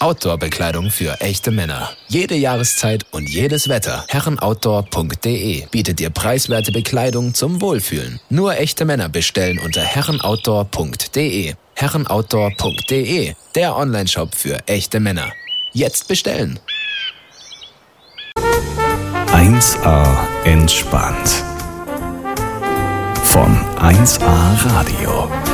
Outdoor-Bekleidung für echte Männer. Jede Jahreszeit und jedes Wetter. Herrenoutdoor.de bietet dir preiswerte Bekleidung zum Wohlfühlen. Nur echte Männer bestellen unter herrenoutdoor.de. Herrenoutdoor.de, der Onlineshop für echte Männer. Jetzt bestellen. 1A entspannt. Von 1A Radio.